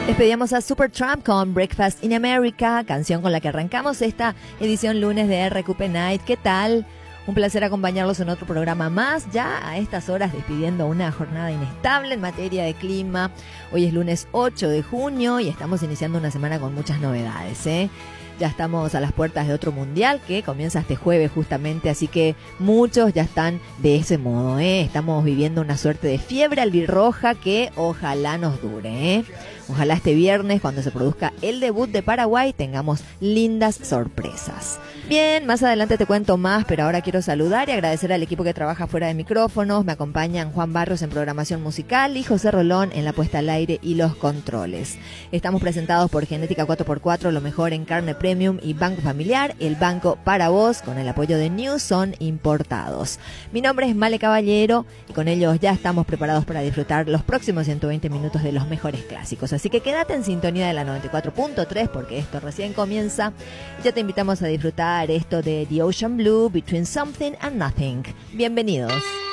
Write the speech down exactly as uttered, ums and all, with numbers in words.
Despedíamos a Supertramp con Breakfast in America, canción con la que arrancamos esta edición lunes de R Q P Night. ¿Qué tal? Un placer acompañarlos en otro programa más, ya a estas horas despidiendo una jornada inestable en materia de clima. Hoy es lunes ocho de junio y estamos iniciando una semana con muchas novedades, ¿eh? Ya estamos a las puertas de otro mundial que comienza este jueves justamente, así que muchos ya están de ese modo, ¿eh? Estamos viviendo una suerte de fiebre albirroja que ojalá nos dure, ¿eh? Ojalá este viernes, cuando se produzca el debut de Paraguay, tengamos lindas sorpresas. Bien, más adelante te cuento más, pero ahora quiero saludar y agradecer al equipo que trabaja fuera de micrófonos. Me acompañan Juan Barros en programación musical y José Rolón en la puesta al aire y los controles. Estamos presentados por Genética cuatro por cuatro, lo mejor en carne premium y Banco Familiar, el banco para vos, con el apoyo de Newson Importados. Mi nombre es Male Caballero y con ellos ya estamos preparados para disfrutar los próximos ciento veinte minutos de los mejores clásicos. Así que quédate en sintonía de la noventa y cuatro punto tres porque esto recién comienza. Ya te invitamos a disfrutar esto de The Ocean Blue, Between Something and Nothing. Bienvenidos.